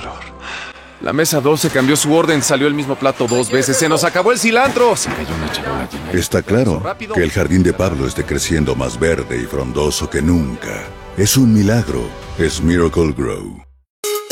La mesa 12 cambió su orden, salió el mismo plato 2 veces. ¡Se nos acabó el cilantro! Está claro que el jardín de Pablo esté creciendo más verde y frondoso que nunca. Es un milagro. Es Miracle Grow.